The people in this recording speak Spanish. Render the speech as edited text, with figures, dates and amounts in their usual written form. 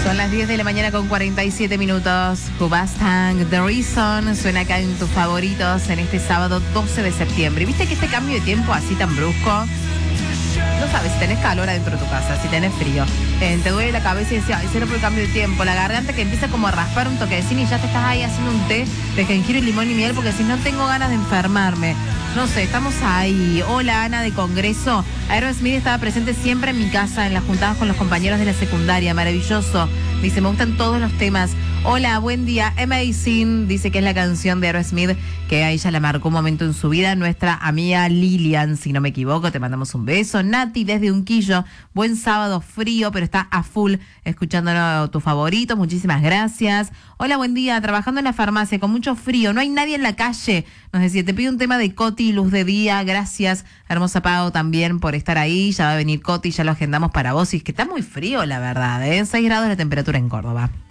Son las 10 de la mañana con 47 minutos. Hubastang, The Reason, suena acá en tus favoritos en este sábado 12 de septiembre. ¿Viste que este cambio de tiempo así tan brusco? No sabes si tenés calor adentro de tu casa, si tenés frío. Te duele la cabeza y decís, ay, será por el cambio de tiempo. La garganta que empieza como a raspar un toquecín y ya te estás ahí haciendo un té de jengibre, limón y miel porque si no tengo ganas de enfermarme. No sé, estamos ahí. Hola, Ana de Congreso. Aerosmith estaba presente siempre en mi casa, en las juntadas con los compañeros de la secundaria. Maravilloso. Dice, me gustan todos los temas. Hola, buen día. Amazing, dice que es la canción de Aerosmith que a ella la marcó un momento en su vida. Nuestra amiga Lilian, si no me equivoco, te mandamos un beso. Nati desde Unquillo, buen sábado frío, pero está a full escuchando tu favorito. Muchísimas gracias. Hola, buen día. Trabajando en la farmacia con mucho frío, no hay nadie en la calle. Nos decía, te pido un tema de Coti, Luz de Día. Gracias, hermosa Pau, también por estar ahí. Ya va a venir Coti, ya lo agendamos para vos. Y es que está muy frío, la verdad, 6 grados la temperatura en Córdoba.